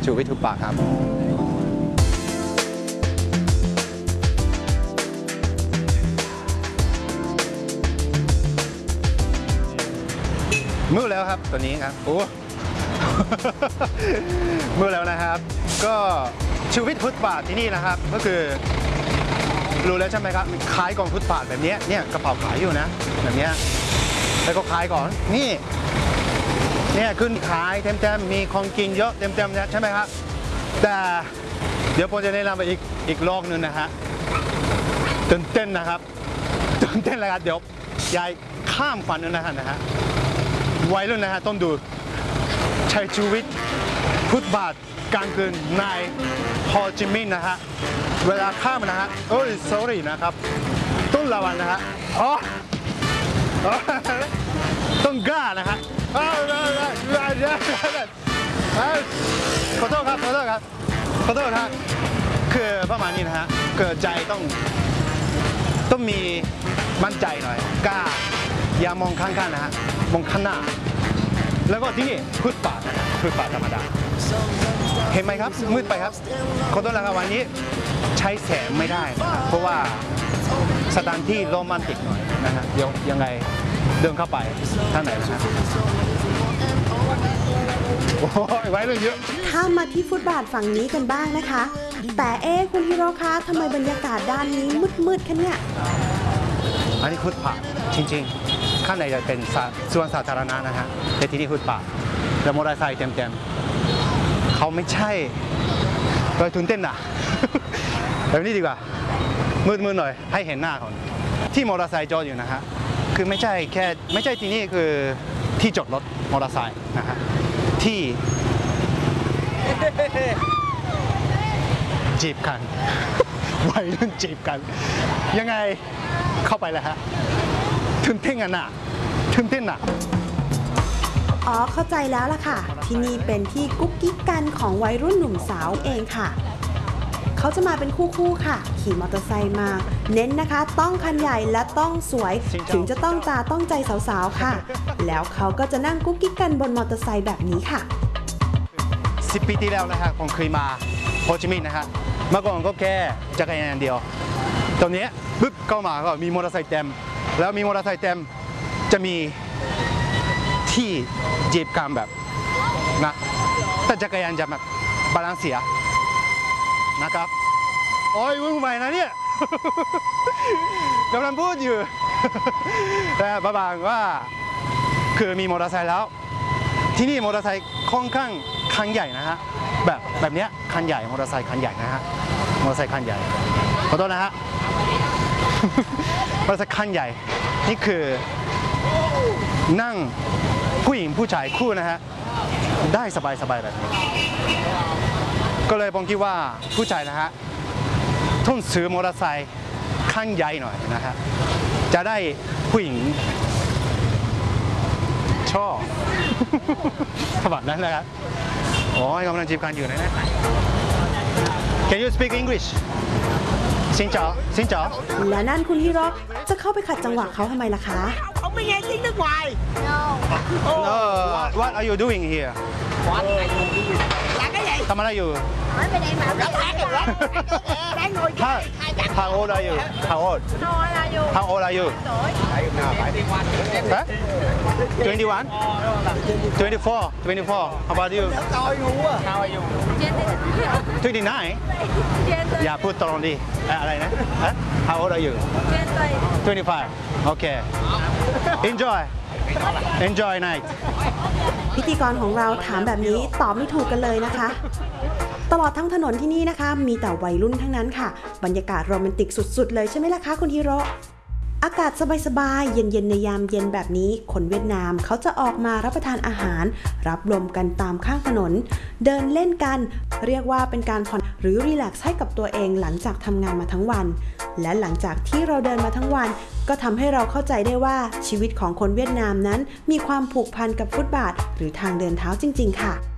ชูวิทย์ทุกปากครับมืดแล้วครับตัวนี้ครับโอ้มืดแล้วนะครับก็ชูวิทย์ฟุตบาทที่นี่นะครับก็คือรู้แล้วใช่ไหมครับขายกล่องฟุตบาทแบบนี้เนี่ยกระเป๋าขายอยู่นะแบบนี้แล้วก็ขายก่อนนี่เนี่ยขึ้นขายเต็มๆมีของกินเยอะเต็มๆเนี่ยใช่ไหมครับแต่เดี๋ยวผมจะแนะนำไปอีกโลกนึงนะฮะตื่นเต้นนะครับตื่นเต้นเลยครับเดี๋ยวยายข้ามฝันนะฮะวัยรุ่นนะฮะต้องดูใช้ชีวิตฟุตบาทกลางคืนในโฮจิมินห์นะฮะเวลาข้ามนะฮะsorry นะครับต้องระวังนะฮะต้องกล้านะฮะขอโทษครับคือประมาณนี้นะฮะเกิดใจต้องมีมั่นใจหน่อยกล้าอย่ามองข้างๆนะฮะมองข้างหน้าแล้วก็ที่นี่ฟุตบาทนะฟุตบาทธรรมดาเห็นไหมครับมืดไปครับขอโทษนะครับวันนี้ใช้แสงไม่ได้นะเพราะว่าสถานที่โรแมนติกหน่อยนะฮะเดี๋ยวยังไงเดินเข้าไปทางไหนนะโอ้ยไว้เลยเยอะข้ามมาที่ฟุตบาทฝั่งนี้กันบ้างนะคะแต่คุณฮิโร่คะทำไมบรรยากาศด้านนี้มืดๆคะเนี่ยอันนี้ฟุตบาทจริงๆข้างในจะเป็นส่วนสาธารณะนะฮะแต่ที่นี่ฟุตบาทแล้วมอเตอร์ไซค์เต็มๆเขาไม่ใช่เราตื่นเต้นนะแบบนี้ดีกว่ามืดๆหน่อยให้เห็นหน้าก่อนที่มอเตอร์ไซค์จอดอยู่นะฮะคือไม่ใช่ที่นี่คือที่จอดรถมอเตอร์ไซค์นะฮะที่จีบกันวัยรุ่นจีบกันยังไงเข้าไปเลยฮะตื่นเต้นกันน่ะตื่นเต้นน่ะเข้าใจแล้วล่ะค่ะที่นี่เป็นที่กุ๊กกิ๊กกันของวัยรุ่นหนุ่มสาวเองค่ะเขาจะมาเป็นคู่ค่ะขี่มอเตอร์ไซค์มาเน้นนะคะต้องคันใหญ่และต้องสวยถึงจะต้องตาต้องใจสาวๆค่ะแล้วเขาก็จะนั่งกุ๊กกิ๊กกันบนมอเตอร์ไซค์แบบนี้ค่ะ 10 ปีที่แล้วนะฮะผมเคยมาโฮจิมินห์นะฮะเมื่อก่อนก็แค่จักรยานเดียวตอนนี้ปึ๊บเข้ามาก็มีมอเตอร์ไซค์เต็มแล้วมีมอเตอร์ไซค์เต็มจะมีที่จีบกันแบบนะแต่จักรยานจะแบบบาลานซ์เสียนะครับโอ้ยวุ่นวายนะเนี่ยกำลังพูดอยู่แต่ประมาณว่าคือมีมอเตอร์ไซค์แล้วที่นี่มอเตอร์ไซค์ค่อนข้างคันใหญ่นะฮะแบบนี้คันใหญ่มอเตอร์ไซค์คันใหญ่นะฮะมอเตอร์ไซค์คันใหญ่ขอโทษนะฮะมอเตอร์ไซค์คันใหญ่นี่คือนั่งผู้หญิงผู้ชายคู่นะฮะได้สบายแบบนี้ก็เลยผมคิดว่าผู้ชายนะฮะต้องซื้อมอเตอร์ไซค์คันใหญ่หน่อยนะฮะจะได้ผู้หญิงชอบแบบนั้นนะครับโอ้ยกำลังจีบกันอยู่นะ Can you speak English สินจ๋อและนั่นคุณฮิโร่จะเข้าไปขัดจังหวะเขาทำไมล่ะคะเขาไม่nghe tiếng nước ngoài No What are you doing here là cái gì ทำอะไรอยู่ nói bên đây mà có hát rồi đó đang ngồi kia How old are you How old How old are you 21 How about you How are you 29อย่าพูดตรงดิอะไรนะ How old are you 25 Okay Enjoy night พิธีกรของเราถามแบบนี้ตอบไม่ถูกกันเลยนะคะตลอดทั้งถนนที่นี่นะคะมีแต่วัยรุ่นทั้งนั้นค่ะบรรยากาศโรแมนติกสุดๆเลยใช่ไหมล่ะคะคุณฮิโร่อากาศสบายๆเย็นๆในยามเย็นแบบนี้คนเวียดนามเขาจะออกมารับประทานอาหารรับลมกันตามข้างถนนเดินเล่นกันเรียกว่าเป็นการผ่อนหรือรีแลกซ์ให้กับตัวเองหลังจากทำงานมาทั้งวันและหลังจากที่เราเดินมาทั้งวันก็ทำให้เราเข้าใจได้ว่าชีวิตของคนเวียดนามนั้นมีความผูกพันกับฟุตบาทหรือทางเดินเท้าจริงๆค่ะ